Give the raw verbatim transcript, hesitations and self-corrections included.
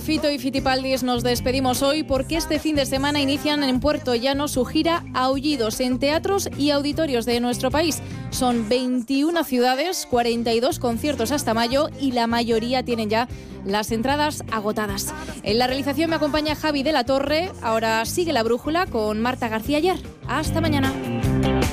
Fito y Fitipaldis nos despedimos hoy porque este fin de semana inician en Puerto Llano su gira Aullidos en teatros y auditorios de nuestro país. Son veintiuna ciudades, cuarenta y dos conciertos hasta mayo y la mayoría tienen ya las entradas agotadas. En la realización me acompaña Javi de la Torre. Ahora sigue La Brújula con Marta García Ayer. Hasta mañana.